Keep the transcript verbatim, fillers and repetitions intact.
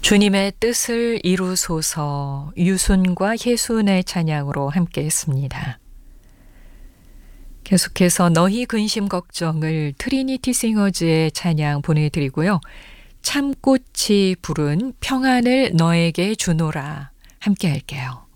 주님의 뜻을 이루소서. 유순과 혜순의 찬양으로 함께 했습니다. 계속해서 너희 근심 걱정을 트리니티 싱어즈의 찬양 보내드리고요. 참꽃이 부른 평안을 너에게 주노라 함께 할게요.